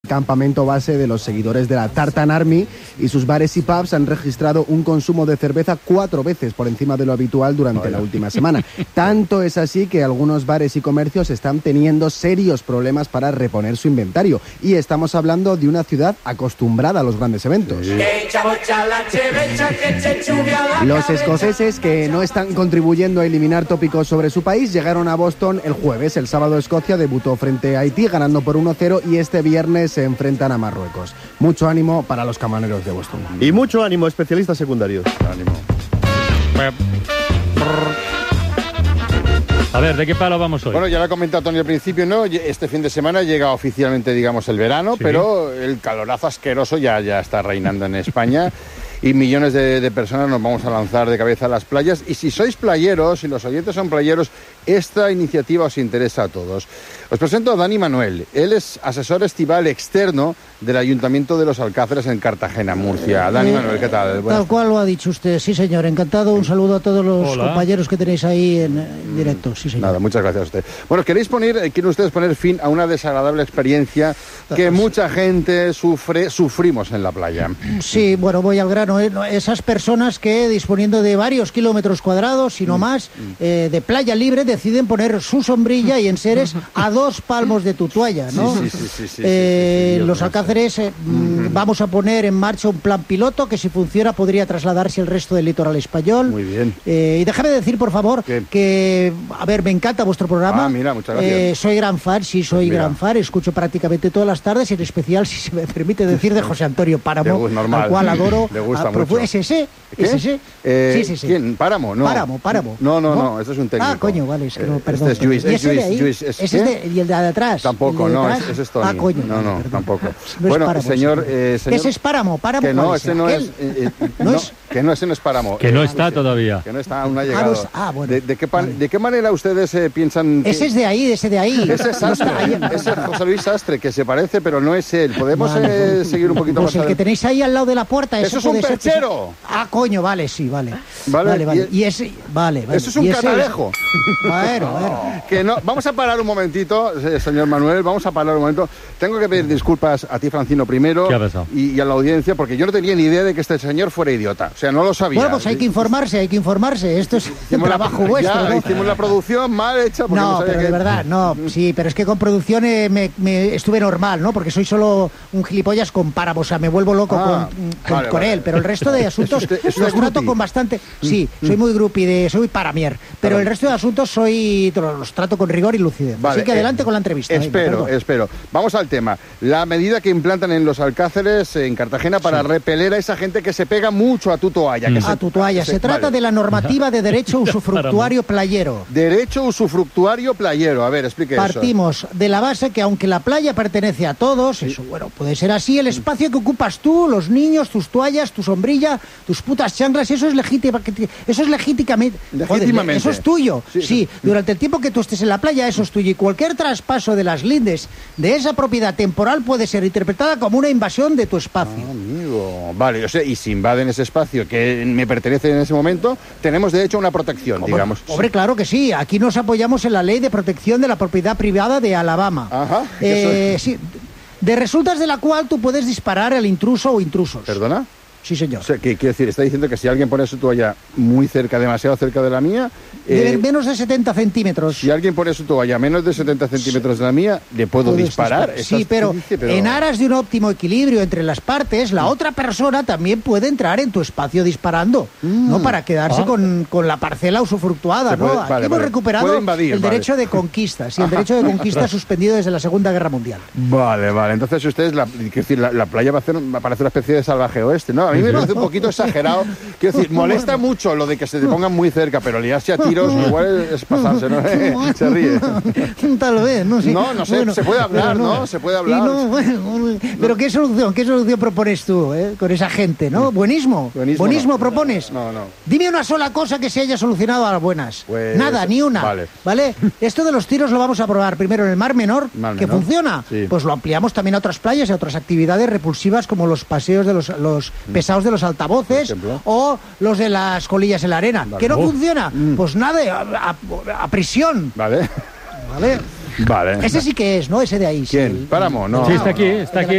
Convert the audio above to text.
campamento base de los seguidores de la Tartan Army, y sus bares y pubs han registrado un consumo de cerveza 4 veces por encima de lo habitual durante la última semana. Tanto es así que algunos bares y comercios están teniendo serios problemas para reponer su inventario. Y estamos hablando de una ciudad acostumbrada a los grandes eventos. Sí. Los escoceses, que no están contribuyendo a eliminar tópicos sobre su país, llegaron a Boston el jueves. El sábado Escocia debutó frente a Haití ganando por 1-0 y este viernes se enfrentan a Marruecos. Mucho ánimo para los camareros de Boston. Y mucho ánimo, especialistas secundarios. Ánimo. A ver, ¿de qué palo vamos hoy? Bueno, ya lo ha comentado Tony al principio, ¿no? Este fin de semana llega oficialmente, digamos, el verano, sí, pero el calorazo asqueroso ya está reinando en España. Y millones de personas nos vamos a lanzar de cabeza a las playas. Y si sois playeros, si los oyentes son playeros, esta iniciativa os interesa a todos. Os presento a Dani Manuel. Él es asesor estival externo del Ayuntamiento de los Alcázares en Cartagena, Murcia. Dani Manuel, ¿qué tal? Tal cual lo ha dicho usted, sí señor, encantado. Un saludo a todos los compañeros que tenéis ahí en directo, sí señor. Nada, muchas gracias a usted. Bueno, quieren ustedes poner fin a una desagradable experiencia que mucha gente sufrimos en la playa. Sí, bueno, voy al grano. Esas personas que, disponiendo de varios kilómetros cuadrados, y no más, de playa libre, deciden poner su sombrilla y enseres a 2 palmos de tu toalla, ¿no? Sí, los Alcázares vamos a poner en marcha un plan piloto que, si funciona, podría trasladarse al resto del litoral español. Muy bien. Y déjame decir, por favor, que, a ver, me encanta vuestro programa. Mira, muchas gracias. Soy gran fan, gran fan. Escucho prácticamente todas las tardes, y en especial, si se me permite decir, de José Antonio Páramo, al cual adoro. Le gusta mucho. ¿Es ese? Sí. ¿Quién? ¿Páramo? No. Páramo. No, este es un técnico. Ah, coño, vale, es que no, perdón. Este es Lluís. ¿Y el de atrás? Tampoco, no, ese es Tony. Ah, coño. No, tampoco. No bueno, Páramo, señor... Ese es Páramo. Que no, ese no es... Que no, ese no es Páramo. Que no está todavía. Que no está, aún no ha llegado. Bueno. ¿De qué manera ustedes piensan...? Ese es de ahí, ese de ahí. Ese es Sastre, ese es José Luis Sastre, que se parece, pero no es él. ¿Podemos seguir un poquito más? Pues el que tenéis ahí al lado de la puerta... ¡Eso es un perchero! Ah, coño, vale, sí, vale. Vale. Y ese... Vale. Eso es un catalejo. Bueno. Que no, vamos a parar un momentito, señor Manuel, vamos a parar un momento. Tengo que pedir disculpas a ti, Francino, primero. ¿Qué ha pasado? Y a la audiencia, porque yo no tenía ni idea de que este señor fuera idiota. O sea, no lo sabía. Bueno, pues hay que informarse. Esto es un trabajo vuestro, ¿no? Hicimos la producción mal hecha. No, pero de verdad, no. Sí, pero es que con producción me estuve normal, ¿no? Porque soy solo un gilipollas con Páramo. O sea, me vuelvo loco con él. Pero el resto de asuntos los trato con bastante... Sí, soy muy grupi, soy paramier. Pero el resto de asuntos los trato con rigor y lucidez. Vale, así que adelante con la entrevista. Espero. Vamos al tema. La medida que implantan en los Alcázares, en Cartagena, para repeler a esa gente que se pega mucho a tu toalla. Tu toalla. Se trata de la normativa de derecho usufructuario playero. Derecho usufructuario playero. A ver, explique eso. Partimos de la base que, aunque la playa pertenece a todos, eso, bueno, puede ser así, el espacio que ocupas tú, los niños, tus toallas, tu sombrilla, tus putas chanclas, eso es legítimamente. Joder, eso es tuyo. Sí, durante el tiempo que tú estés en la playa, eso es tuyo. Y cualquier traspaso de las lindes de esa propiedad temporal puede ser interpretada como una invasión de tu espacio. Amigo. Vale, o sea, y si invaden ese espacio que me pertenece en ese momento, tenemos derecho a una protección, digamos. Hombre, claro que sí. Aquí nos apoyamos en la Ley de Protección de la Propiedad Privada de Alabama. Ajá. Sí, de resultas de la cual tú puedes disparar al intruso o intrusos. ¿Perdona? Sí, señor. O sea, ¿qué quiere decir? Está diciendo que si alguien pone su toalla muy cerca, demasiado cerca de la mía... menos de 70 centímetros. Si alguien pone su toalla menos de 70 centímetros de la mía, ¿le puedo disparar? Sí, pero en aras de un óptimo equilibrio entre las partes, la otra persona también puede entrar en tu espacio disparando, ¿no? Para quedarse con la parcela usufructuada, ¿no? Aquí hemos recuperado el derecho de conquista. Sí, el derecho de conquista suspendido desde la Segunda Guerra Mundial. Vale. Entonces, ustedes, la playa va a parecer una especie de salvaje oeste, ¿no? A mí me parece un poquito exagerado. Quiero decir, molesta mucho lo de que se te pongan muy cerca, pero liarse a tiros igual es pasarse, ¿no? Se ríe. Tal vez, no sé. No sé, bueno, se puede hablar, ¿no? Se puede hablar. Pero ¿qué solución propones tú, con esa gente, no? ¿Buenismo propones? No. Dime una sola cosa que se haya solucionado a las buenas. Pues, nada, ni una. ¿Vale? Esto de los tiros lo vamos a probar primero en el Mar Menor, que funciona. Sí. Pues lo ampliamos también a otras playas y a otras actividades repulsivas como los paseos de los pesados de los altavoces o los de las colillas en la arena. Vale. ¿Que no funciona? Pues nada, a prisión. Vale. Ese sí que es, ¿no? Ese de ahí. ¿Quién? Sí. Páramo, no. Sí, está aquí.